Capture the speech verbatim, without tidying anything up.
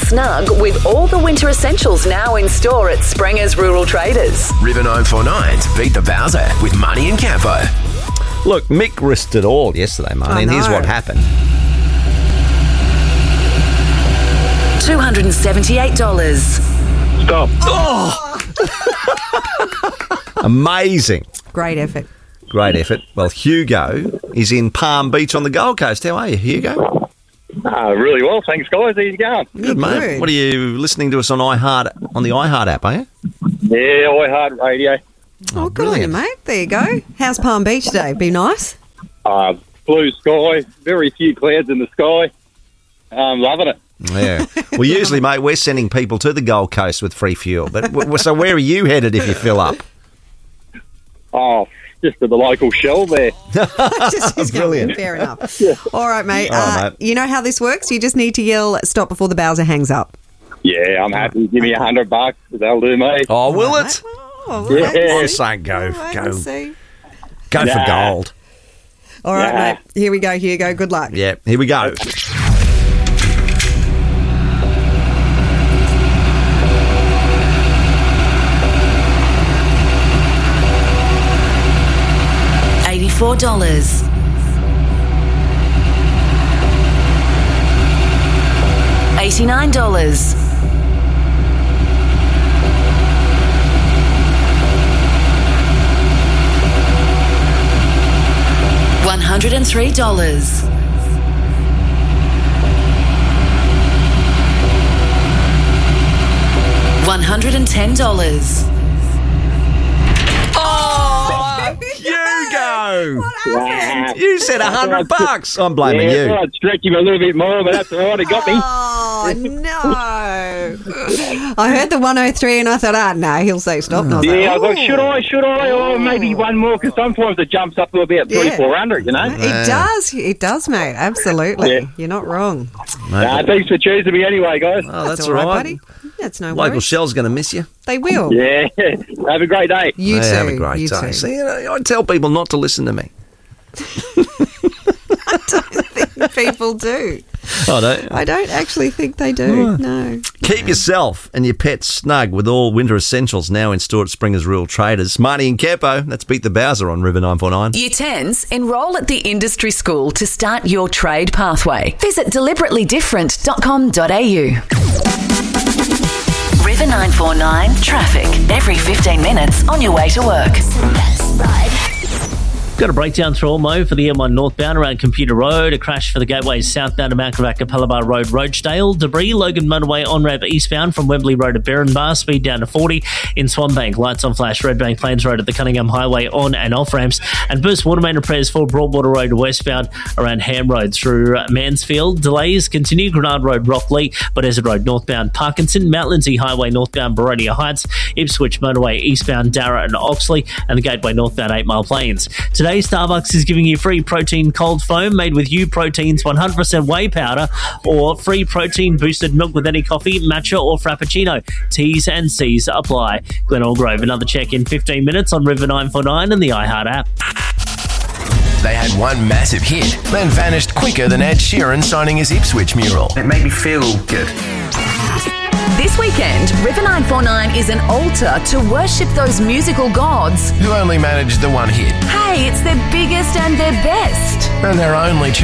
snug with all the winter essentials now in store at Springer's Rural Traders. River nine four nine's Beat the Bowser with Money and Campo. Look, Mick risked it all yesterday, Marnie, and here's what happened. two hundred seventy-eight dollars. Stop. Oh! Amazing. Great effort. Great effort. Well, Hugo is in Palm Beach on the Gold Coast. How are you, Hugo? Uh, really well, thanks, guys. How you going? Good, mate. Good. What are you listening to us on iHeart, on the iHeart app, are you? Yeah, iHeart Radio. Oh, good on you, mate. There you go. How's Palm Beach today? Be nice? Uh, blue sky, very few clouds in the sky. I'm loving it. Yeah. Well, usually, mate, we're sending people to the Gold Coast with free fuel. But w- so where are you headed if you fill up? Oh, just to the local Shell there. Just, just Brilliant. Fair enough. All right, mate. All right, uh, mate. You know how this works? You just need to yell stop before the Bowser hangs up. Yeah, I'm happy. Give me a hundred bucks. That'll do, mate. Oh, will it? Oh, we'll wait and Yeah. I'm see. saying go, We'll wait go, and see. go for Nah. gold. All right, Yeah. mate. Here we go, Hugo. Good luck. Yeah, here we go. eighty-four dollars. eighty-nine dollars. one hundred three dollars. one hundred ten dollars. Oh, Hugo! Yeah. You said a hundred bucks. I'm blaming Yeah, you. I'd stretch him a little bit more, but that's all right. He got me. Oh, no. I heard the one oh three and I thought, ah, no, he'll say stop. And I was Yeah, I like, was like, "Ooh." should I, should I? Or maybe one more, because sometimes it jumps up to about three, Yeah. four hundred, you know? It does. It does, mate. Absolutely. Yeah. You're not wrong. Nah, thanks for choosing me anyway, guys. Oh, that's, all right, right, buddy. That's no Local worries. Shell's going to miss you. They will. Yeah, have a great day. You They too. have a great you day. Too. See, you know, I tell people not to listen to me. People do. I don't. I don't actually think they do. No. Keep yourself and your pets snug with all winter essentials now in store at Springer's Rural Traders. Marty and Campo, let's Beat the Bowser on River nine four nine. Year tens, enrol at the industry school to start your trade pathway. Visit deliberately different dot com dot a u. River nine four nine traffic. Every fifteen minutes on your way to work. Got a breakdown through Ormo for the M one northbound around Computer Road. A crash for the gateways southbound to Mount Gravatt, Capella Road, Roachdale. Debris, Logan Motorway on-ramp eastbound from Wembley Road to Berrinbar. Speed down to forty. In Swanbank, lights on flash. Redbank Plains Road at the Cunningham Highway on and off ramps. And burst water main repairs for Broadwater Road westbound around Ham Road through Mansfield. Delays continue. Grenard Road, Rockley. Buddesert Road northbound Parkinson. Mount Lindsay Highway northbound Baronia Heights. Ipswich Motorway eastbound Darra and Oxley. And the Gateway northbound Eight Mile Plains. Today, Starbucks is giving you free protein cold foam made with U Protein's one hundred percent whey powder, or free protein boosted milk with any coffee, matcha or frappuccino. T's and C's apply. Glenelg Grove, another check in fifteen minutes on River nine four nine and the iHeart app. They had one massive hit, then vanished quicker than Ed Sheeran signing his Ipswich mural. It made me feel good. This weekend, River nine four nine is an altar to worship those musical gods. Who only managed the one hit Hey, it's their biggest and their best. and their only